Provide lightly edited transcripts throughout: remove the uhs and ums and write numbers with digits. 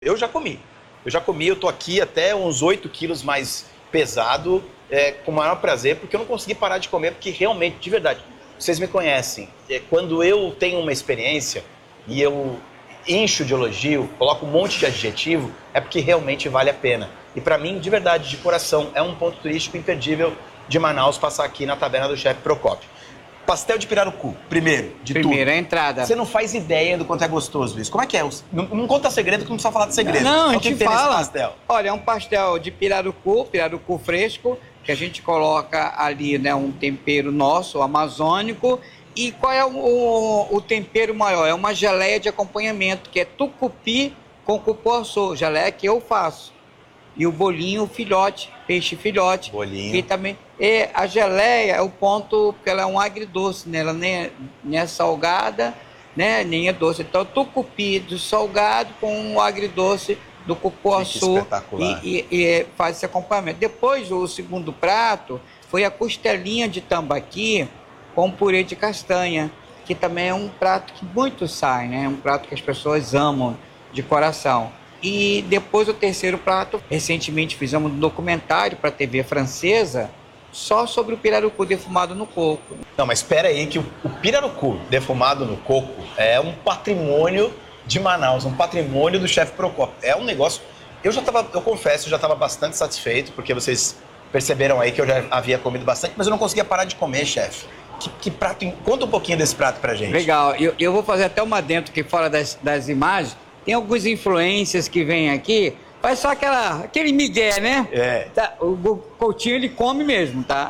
Eu já comi. Eu tô aqui até uns 8 quilos mais pesado, com o maior prazer, porque eu não consegui parar de comer, porque realmente, de verdade, vocês me conhecem. Quando eu tenho uma experiência e eu encho de elogio, coloco um monte de adjetivo, é porque realmente vale a pena. E para mim, de verdade, de coração, é um ponto turístico imperdível de Manaus passar aqui na taberna do chefe Procópio. Pastel de pirarucu, primeiro, de tudo. Primeira entrada. Você não faz ideia do quanto é gostoso isso. Como é que é? Não conta segredo que não precisa falar de segredo. Não, a O que gente tem nesse fala. pastel? Olha, é um pastel de pirarucu fresco, que a gente coloca ali, né, um tempero nosso, amazônico. E qual é o tempero maior? É uma geleia de acompanhamento, que é tucupi com cupuaçu, geleia que eu faço. E o bolinho filhote, peixe filhote. Bolinho. E também a geleia é o ponto, porque ela é um agridoce, né? Ela nem é salgada, né? Nem é doce. Então, tucupi do salgado com o agridoce do cupuaçu. Espetacular. E faz esse acompanhamento. Depois, o segundo prato foi a costelinha de tambaqui com purê de castanha, que também é um prato que muito sai, né? É um prato que as pessoas amam de coração. E depois o terceiro prato, recentemente fizemos um documentário para a TV francesa só sobre o pirarucu defumado no coco. Não, mas espera aí que o pirarucu defumado no coco é um patrimônio de Manaus, um patrimônio do chefe Procópio. É um negócio... Eu confesso, eu já estava bastante satisfeito, porque vocês perceberam aí que eu já havia comido bastante, mas eu não conseguia parar de comer, chefe. Que prato... Conta um pouquinho desse prato pra gente. Legal. Eu vou fazer até uma dentro que fora das imagens. Tem alguns influencers que vêm aqui, faz só aquele migué, né? É. Tá, o Coutinho, ele come mesmo, tá?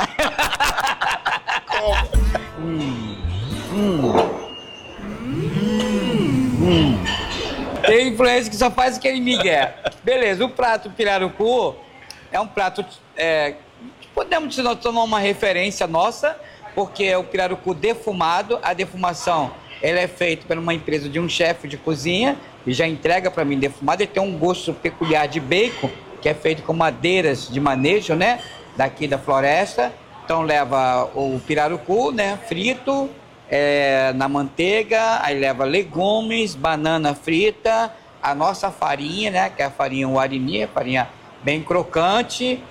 Tem influencer que só faz aquele migué. Beleza, o prato pirarucu é um prato... podemos tornar uma referência nossa, porque é o pirarucu defumado. A defumação ela é feita por uma empresa de um chefe de cozinha e já entrega para mim defumado. Ele tem um gosto peculiar de bacon, que é feito com madeiras de manejo, né? Daqui da floresta. Então leva o pirarucu, né? Frito na manteiga, aí leva legumes, banana frita, a nossa farinha, né? Que é a farinha uarini, farinha bem crocante.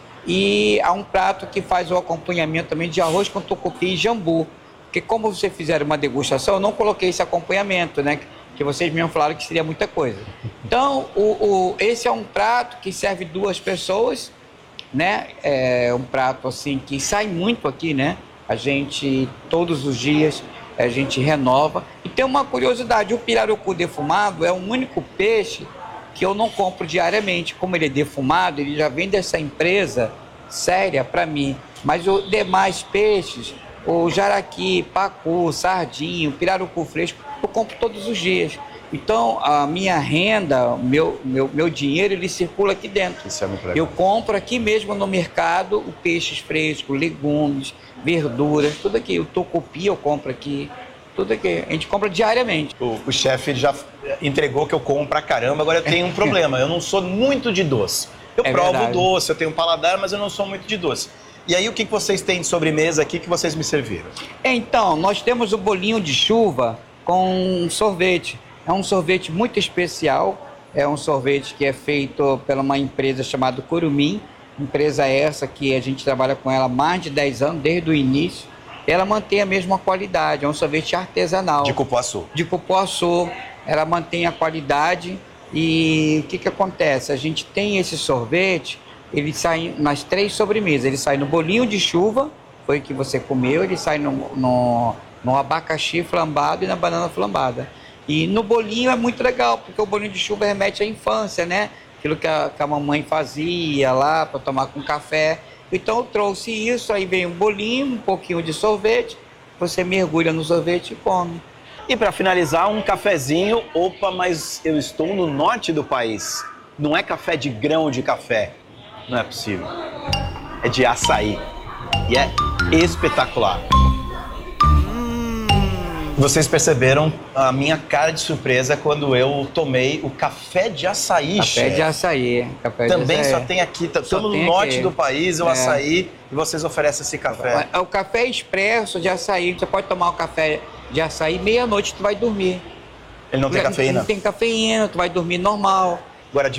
E há um prato que faz o acompanhamento também de arroz com tucupi e jambu. Porque como vocês fizeram uma degustação, eu não coloquei esse acompanhamento, né? Que vocês mesmo falaram que seria muita coisa. Então, esse é um prato que serve 2 pessoas, né? É um prato assim que sai muito aqui, né? A gente, todos os dias, a gente renova. E tem uma curiosidade, o pirarucu defumado é o único peixe que eu não compro diariamente. Como ele é defumado, ele já vem dessa empresa séria para mim. Mas os demais peixes, o jaraqui, pacu, sardinho, pirarucu fresco, eu compro todos os dias. Então, a minha renda, meu dinheiro, ele circula aqui dentro. Isso é muito legal. Eu compro aqui mesmo no mercado o peixes frescos, legumes, verduras, tudo aqui. O tucupi eu compro aqui, tudo aqui. A gente compra diariamente. O chefe já entregou que eu como pra caramba, agora eu tenho um problema. Eu não sou muito de doce. Eu provo verdade. doce, eu tenho um paladar, mas eu não sou muito de doce. E aí, o que vocês têm de sobremesa aqui que vocês me serviram? Então, nós temos o bolinho de chuva com sorvete. É um sorvete muito especial. É um sorvete que é feito por uma empresa chamada Curumim. Empresa essa que a gente trabalha com ela há mais de 10 anos, desde o início. Ela mantém a mesma qualidade. É um sorvete artesanal. De cupuaçu. De cupuaçu. Ela mantém a qualidade. E o que acontece? A gente tem esse sorvete... Ele sai nas 3 sobremesas. Ele sai no bolinho de chuva, foi o que você comeu. Ele sai no abacaxi flambado e na banana flambada. E no bolinho é muito legal, porque o bolinho de chuva remete à infância, né? Aquilo que a mamãe fazia lá para tomar com café. Então eu trouxe isso, aí vem um bolinho, um pouquinho de sorvete. Você mergulha no sorvete e come. E para finalizar, um cafezinho. Opa, mas eu estou no norte do país. Não é café de grão de café. Não é possível. É de açaí. E é espetacular. Vocês perceberam a minha cara de surpresa quando eu tomei o café de açaí, Café chefe. de açaí. Também só tem aqui. Estamos no norte do país, o açaí, e vocês oferecem esse café. O café expresso de açaí. Você pode tomar o café de açaí, meia-noite tu vai dormir. Ele não tem cafeína? Não tem cafeína, tu vai dormir normal. Agora,